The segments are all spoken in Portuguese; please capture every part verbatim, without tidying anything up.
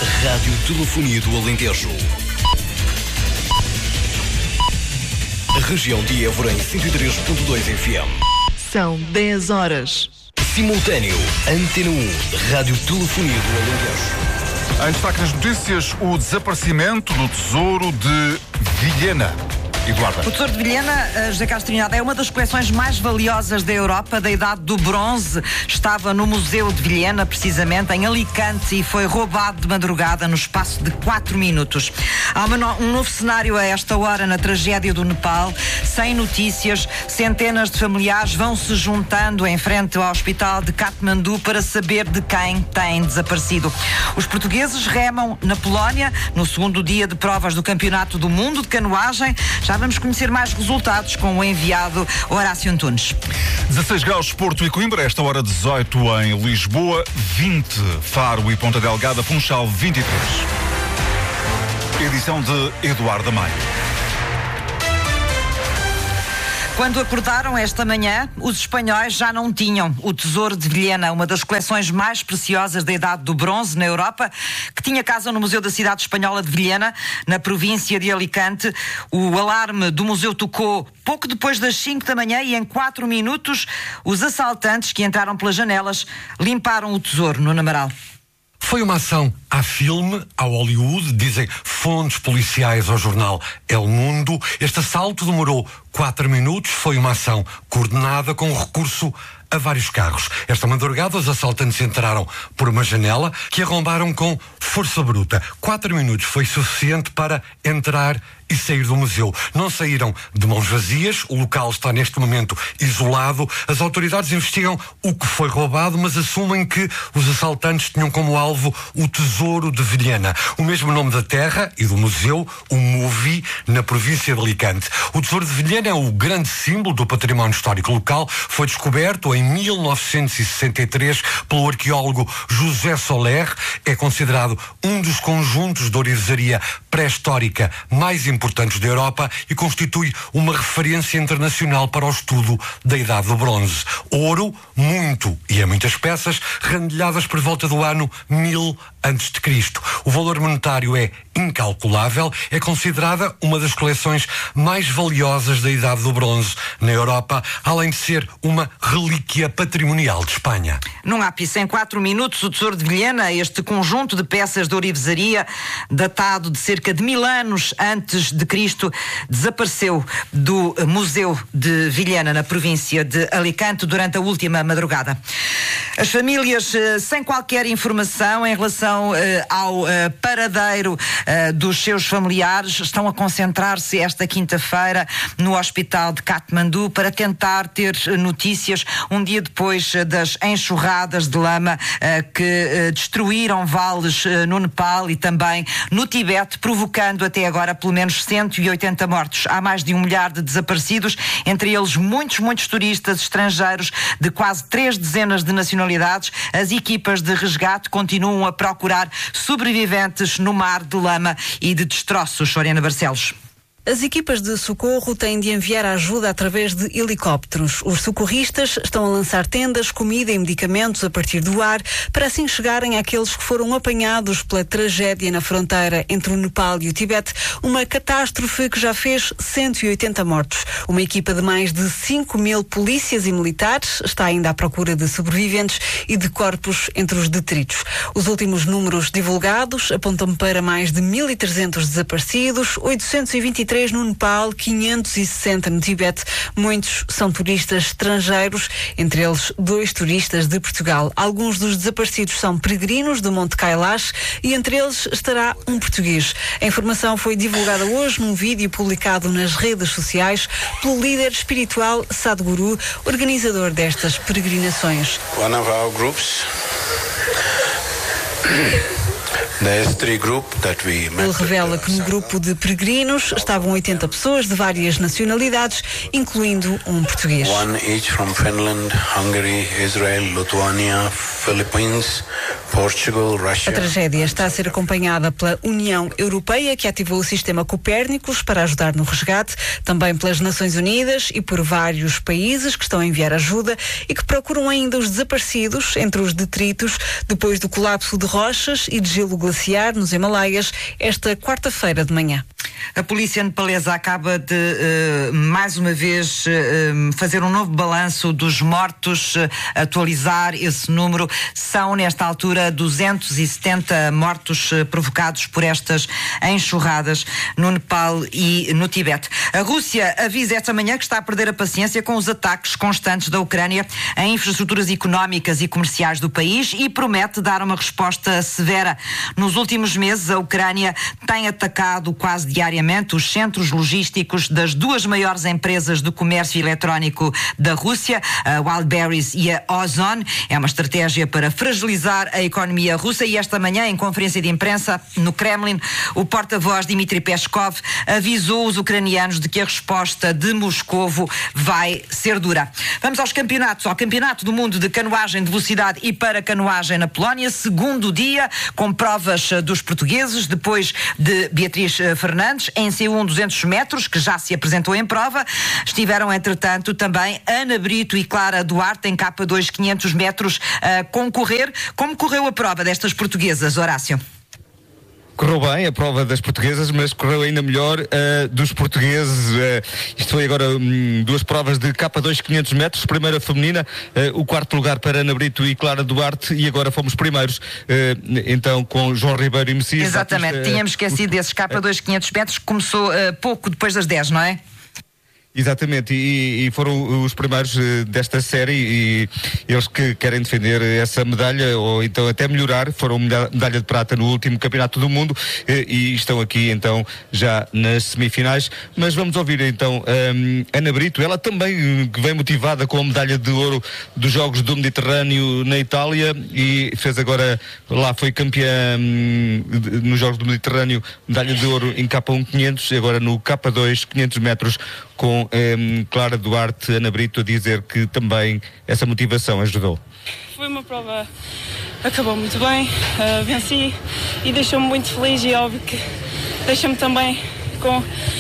Rádio Telefonia do Alentejo. Região de Évora em cento e três ponto dois F M. São dez horas. Simultâneo, Antena um, Rádio Telefonia do Alentejo. Em destaque nas notícias, o desaparecimento do tesouro de Vilhena. Eduardo. O Tesouro de Vilhena, José Castro Trinidade, é uma das coleções mais valiosas da Europa, da Idade do Bronze. Estava no Museu de Vilhena, precisamente, em Alicante, e foi roubado de madrugada no espaço de quatro minutos. Há uma no, um novo cenário a esta hora na tragédia do Nepal. Sem notícias, centenas de familiares vão se juntando em frente ao hospital de Katmandu para saber de quem tem desaparecido. Os portugueses remam na Polónia, no segundo dia de provas do Campeonato do Mundo de Canoagem. Já vamos conhecer mais resultados com o enviado Horácio Antunes. dezasseis graus Porto e Coimbra, esta hora dezoito em Lisboa, vinte Faro e Ponta Delgada, Funchal vinte e três. Edição de Eduardo Maio. Quando acordaram esta manhã, os espanhóis já não tinham o Tesouro de Vilhena, uma das coleções mais preciosas da Idade do Bronze na Europa, que tinha casa no Museu da Cidade Espanhola de Vilhena, na província de Alicante. O alarme do museu tocou pouco depois das cinco da manhã e em quatro minutos os assaltantes que entraram pelas janelas limparam o tesouro no Namaral. Foi uma ação a filme, ao Hollywood, dizem fontes policiais ao jornal El Mundo. Este assalto demorou quatro minutos, foi uma ação coordenada com recurso a vários carros. Esta madrugada os assaltantes entraram por uma janela que arrombaram com força bruta. Quatro minutos foi suficiente para entrar e sair do museu. Não saíram de mãos vazias, o local está neste momento isolado. As autoridades investigam o que foi roubado, mas assumem que os assaltantes tinham como alvo o Tesouro de Vilhena, o mesmo nome da terra e do museu, o Movi, na província de Alicante. O Tesouro de Vilhena é o grande símbolo do património histórico local. Foi descoberto em mil novecentos e sessenta e três pelo arqueólogo José Soler. É considerado um dos conjuntos de ourivesaria pré-histórica mais importantes da Europa e constitui uma referência internacional para o estudo da Idade do Bronze. Ouro, muito e em muitas peças, rendilhadas por volta do ano mil antes de Cristo. O valor monetário é incalculável, é considerada uma das coleções mais valiosas da Idade do Bronze na Europa, além de ser uma relíquia patrimonial de Espanha. Num ápice, em quatro minutos, o Tesouro de Vilhena, este conjunto de peças de ourivesaria, datado de cerca de mil anos antes de Cristo, desapareceu do Museu de Vilhena, na província de Alicante, durante a última madrugada. As famílias, sem qualquer informação em relação ao paradeiro dos seus familiares, estão a concentrar-se esta quinta-feira no hospital de Katmandu para tentar ter notícias um dia depois das enxurradas de lama que destruíram vales no Nepal e também no Tibete, provocando até agora pelo menos cento e oitenta mortos. Há mais de um milhar de desaparecidos, entre eles muitos, muitos turistas estrangeiros de quase três dezenas de nacionalidades. As equipas de resgate continuam a procurar sobreviventes no mar de lama e de destroços. Soriana Barcelos. As equipas de socorro têm de enviar ajuda através de helicópteros. Os socorristas estão a lançar tendas, comida e medicamentos a partir do ar para assim chegarem àqueles que foram apanhados pela tragédia na fronteira entre o Nepal e o Tibete, uma catástrofe que já fez cento e oitenta mortos. Uma equipa de mais de cinco mil polícias e militares está ainda à procura de sobreviventes e de corpos entre os detritos. Os últimos números divulgados apontam para mais de mil e trezentos desaparecidos, oitocentos e vinte e três no Nepal, quinhentos e sessenta no Tibete. Muitos são turistas estrangeiros, entre eles dois turistas de Portugal. Alguns dos desaparecidos são peregrinos do Monte Kailash e entre eles estará um português. A informação foi divulgada hoje num vídeo publicado nas redes sociais pelo líder espiritual Sadhguru, organizador destas peregrinações. One of our groups Ele revela que no grupo de peregrinos estavam oitenta pessoas de várias nacionalidades, incluindo um português. One each from Finland, Hungary, Israel, Lithuania, Philippines, Portugal, Russia. A tragédia está a ser acompanhada pela União Europeia, que ativou o sistema Copérnicos para ajudar no resgate, também pelas Nações Unidas e por vários países que estão a enviar ajuda e que procuram ainda os desaparecidos entre os detritos depois do colapso de rochas e de gelo glaciar nos Himalaias esta quarta-feira de manhã. A polícia nepalesa acaba de, uh, mais uma vez, uh, fazer um novo balanço dos mortos, uh, atualizar esse número. São, nesta altura, duzentos e setenta mortos uh, provocados por estas enxurradas no Nepal e no Tibete. A Rússia avisa esta manhã que está a perder a paciência com os ataques constantes da Ucrânia em infraestruturas económicas e comerciais do país e promete dar uma resposta severa. Nos últimos meses, a Ucrânia tem atacado quase diariamente os centros logísticos das duas maiores empresas de comércio eletrónico da Rússia, a Wildberries e a Ozon. É uma estratégia para fragilizar a economia russa e esta manhã, em conferência de imprensa no Kremlin, o porta-voz Dmitry Peskov avisou os ucranianos de que a resposta de Moscovo vai ser dura. Vamos aos campeonatos. Ao Campeonato do Mundo de Canoagem de Velocidade e para Canoagem na Polónia, segundo dia, com provas dos portugueses, depois de Beatriz Fernandes, em C um duzentos metros, que já se apresentou em prova. Estiveram, entretanto, também Ana Brito e Clara Duarte em K dois quinhentos metros a concorrer. Como correu a prova destas portuguesas, Horácio? Correu bem a prova das portuguesas, mas correu ainda melhor uh, dos portugueses. Uh, isto foi agora um, duas provas de K dois quinhentos metros, primeira feminina, uh, o quarto lugar para Ana Brito e Clara Duarte, e agora fomos primeiros, uh, então com João Ribeiro e Messias. Exatamente, Batista, tínhamos esquecido desses K dois quinhentos metros, que começou uh, pouco depois das dez, não é? Exatamente, e, e foram os primeiros uh, desta série, e eles que querem defender essa medalha, ou então até melhorar, foram medalha de prata no último Campeonato do Mundo, uh, e estão aqui então já nas semifinais. Mas vamos ouvir então um, Ana Brito, ela também que vem motivada com a medalha de ouro dos Jogos do Mediterrâneo na Itália, e fez agora, lá foi campeã um, nos Jogos do Mediterrâneo, medalha de ouro em K um quinhentos, e agora no K dois quinhentos metros, com um, Clara Duarte, Ana Brito a dizer que também essa motivação ajudou. Foi uma prova, acabou muito bem, uh, venci e deixou-me muito feliz, e óbvio que deixa-me também com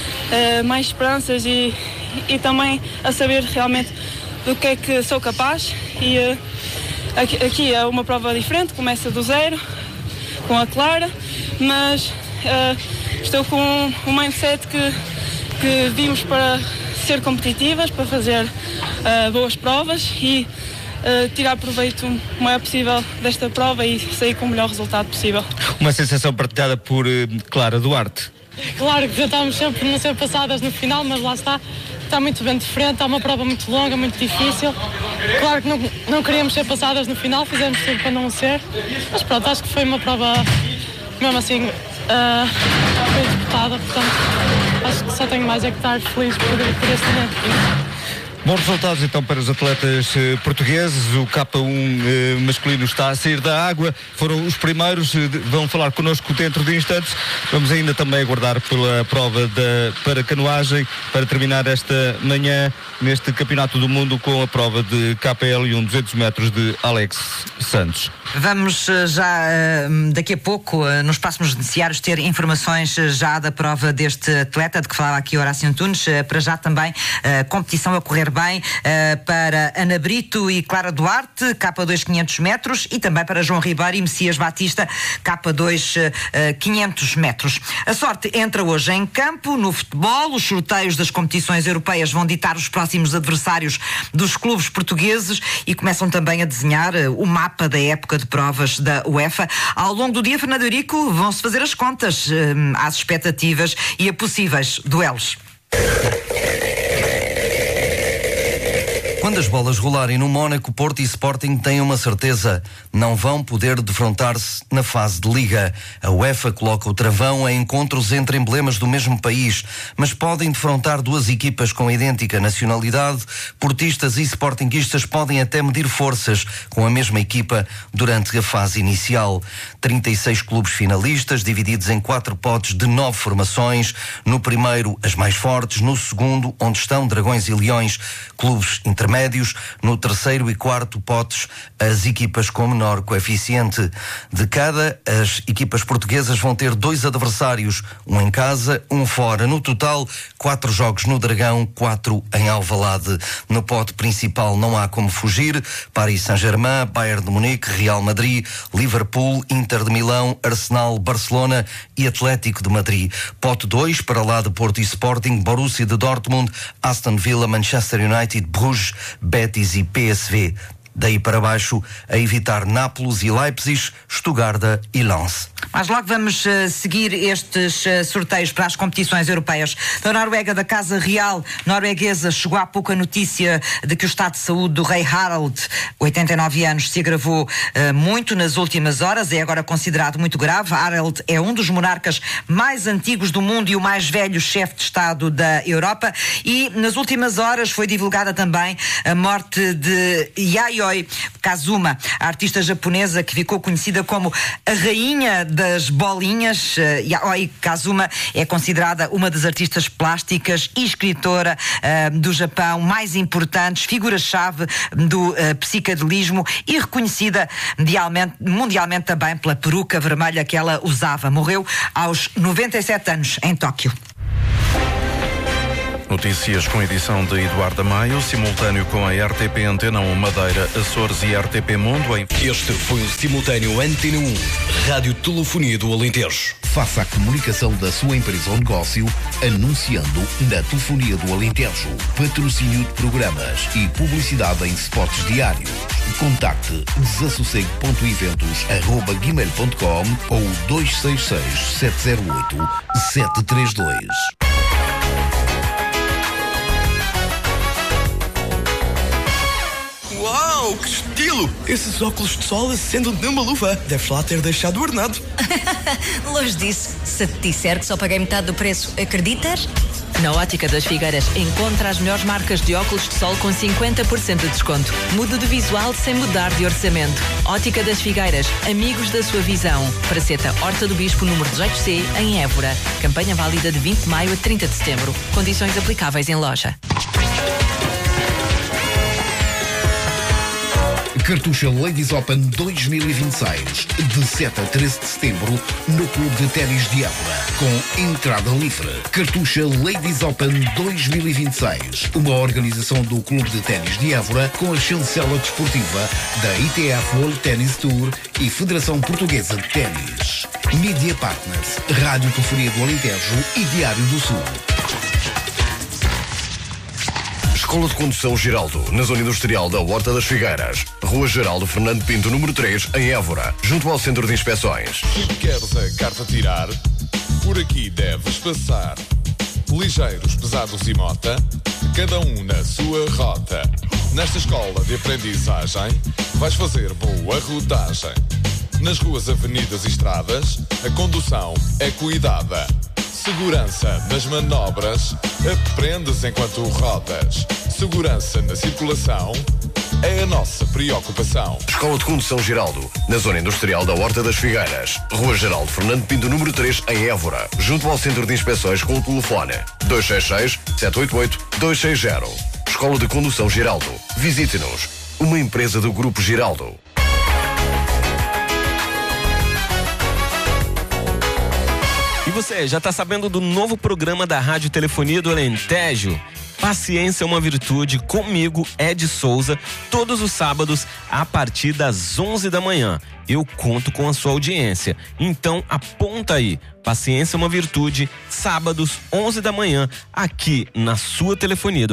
uh, mais esperanças e, e também a saber realmente do que é que sou capaz. E uh, aqui, aqui é uma prova diferente, começa do zero com a Clara, mas uh, estou com um, um mindset que que vimos para ser competitivas, para fazer uh, boas provas e uh, tirar proveito o maior possível desta prova e sair com o melhor resultado possível. Uma sensação partilhada por uh, Clara Duarte. Claro que já estávamos sempre por não ser passadas no final, mas lá está, está muito bem diferente, é uma prova muito longa, muito difícil. Claro que não, não queríamos ser passadas no final, fizemos tudo para não ser, mas pronto, acho que foi uma prova mesmo assim uh, bem disputada, portanto acho que só tenho mais é que estar feliz por, por esse momento. Bons resultados então para os atletas eh, portugueses. O K um eh, masculino está a sair da água, foram os primeiros, eh, vão falar connosco dentro de instantes. Vamos ainda também aguardar pela prova da, para canoagem, para terminar esta manhã neste Campeonato do Mundo com a prova de K L um duzentos metros de Alex Santos. Vamos já daqui a pouco, nos próximos noticiários, ter informações já da prova deste atleta de que falava aqui Horácio Antunes. Para já também a competição a correr bem para Ana Brito e Clara Duarte, K dois quinhentos metros, e também para João Ribeiro e Messias Batista, K dois quinhentos metros. A sorte entra hoje em campo no futebol. Os sorteios das competições europeias vão ditar os próximos adversários dos clubes portugueses e começam também a desenhar o mapa da época de provas da UEFA. Ao longo do dia, Fernando Eurico, vão-se fazer as contas hum, às expectativas e a possíveis duelos. Quando as bolas rolarem no Mónaco, Porto e Sporting têm uma certeza: não vão poder defrontar-se na fase de Liga. A UEFA coloca o travão a encontros entre emblemas do mesmo país, mas podem defrontar duas equipas com idêntica nacionalidade. Portistas e sportinguistas podem até medir forças com a mesma equipa durante a fase inicial. trinta e seis clubes finalistas, divididos em quatro potes de nove formações. No primeiro, as mais fortes. No segundo, onde estão Dragões e Leões, clubes intermédios. médios. No terceiro e quarto potes, as equipas com menor coeficiente. De cada, as equipas portuguesas vão ter dois adversários, um em casa, um fora. No total, quatro jogos no Dragão, quatro em Alvalade. No pote principal não há como fugir. Paris Saint-Germain, Bayern de Munique, Real Madrid, Liverpool, Inter de Milão, Arsenal, Barcelona e Atlético de Madrid. Pote dois, para lá de Porto e Sporting, Borussia de Dortmund, Aston Villa, Manchester United, Bruges, Betis e P S V. Daí para baixo, a evitar Nápoles e Leipzig, Stuttgart e Lens. Mas logo vamos uh, seguir estes uh, sorteios para as competições europeias. Da Noruega, da Casa Real norueguesa, chegou há pouco a notícia de que o estado de saúde do rei Harald, oitenta e nove anos, se agravou uh, muito nas últimas horas. É agora considerado muito grave. Harald é um dos monarcas mais antigos do mundo e o mais velho chefe de Estado da Europa. E nas últimas horas foi divulgada também a morte de Yayoi Kazuma, a artista japonesa que ficou conhecida como a rainha das bolinhas. uh, Yayoi Kazuma é considerada uma das artistas plásticas e escritora uh, do Japão mais importantes, figura-chave do uh, psicadelismo e reconhecida mundialmente, mundialmente também pela peruca vermelha que ela usava. Morreu aos noventa e sete anos em Tóquio. Notícias com edição de Eduardo Maio, simultâneo com a R T P Antena um Madeira, Açores e R T P Mundo. Em... Este foi o simultâneo Antena um, Rádio Telefonia do Alentejo. Faça a comunicação da sua empresa ou negócio anunciando na Telefonia do Alentejo. Patrocínio de programas e publicidade em spots diários. Contacte desassossego ponto eventos arroba gmail ponto com ou dois seis seis, sete zero oito, sete três dois. Uau, que estilo! Esses óculos de sol acendem numa luva. Deves lá ter deixado ordenado. Longe disso. Se te disser que só paguei metade do preço, acreditas? Na Ótica das Figueiras, encontra as melhores marcas de óculos de sol com cinquenta por cento de desconto. Mude de visual sem mudar de orçamento. Ótica das Figueiras, amigos da sua visão. Praceta Horta do Bispo, número dezoito C, em Évora. Campanha válida de vinte de maio a trinta de setembro. Condições aplicáveis em loja. Cartucha Ladies Open dois mil e vinte e seis, de sete a treze de setembro, no Clube de Ténis de Évora, com entrada livre. Cartucha Ladies Open dois mil e vinte e seis, uma organização do Clube de Ténis de Évora, com a chancela desportiva da I T F World Tennis Tour e Federação Portuguesa de Ténis. Media Partners, Rádio Telefonia do Alentejo e Diário do Sul. Escola de Condução Geraldo, na Zona Industrial da Horta das Figueiras. Rua Geraldo Fernando Pinto, número três, em Évora, junto ao Centro de Inspeções. Se queres a carta tirar, por aqui deves passar. Ligeiros, pesados e mota, cada um na sua rota. Nesta escola de aprendizagem, vais fazer boa rodagem. Nas ruas, avenidas e estradas, a condução é cuidada. Segurança nas manobras, aprendes enquanto rodas. Segurança na circulação é a nossa preocupação. Escola de Condução Geraldo, na Zona Industrial da Horta das Figueiras. Rua Geraldo Fernando Pinto, número três, em Évora, junto ao Centro de Inspeções, com o telefone dois seis seis, sete oito oito, dois seis zero. Escola de Condução Geraldo. Visite-nos, uma empresa do Grupo Geraldo. E você, já está sabendo do novo programa da Rádio Telefonia do Alentejo? Paciência é uma virtude, comigo, Ed Souza, todos os sábados a partir das onze da manhã. Eu conto com a sua audiência, então aponta aí. Paciência é uma virtude, sábados, onze da manhã, aqui na sua Telefonia do